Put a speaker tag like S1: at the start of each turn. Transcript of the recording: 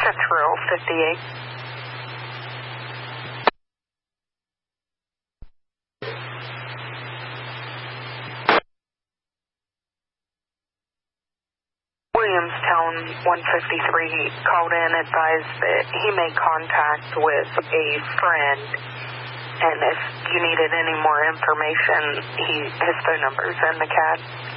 S1: Central 58. Williamstown 153 called in, advised that he made contact with a friend, and if you needed any more information, his phone number's in the CAD.